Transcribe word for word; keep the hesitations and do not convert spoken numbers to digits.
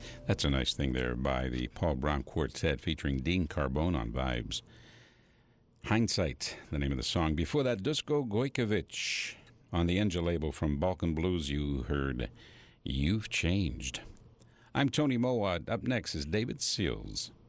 That's a nice thing there by the Paul Brown Quartet featuring Dean Carbone on Vibes. Hindsight, the name of the song. Before that, Dusko Gojkovic. On the Angel label from Balkan Blues, you heard You've Changed. I'm Tony Mowat. Up next is David Seals.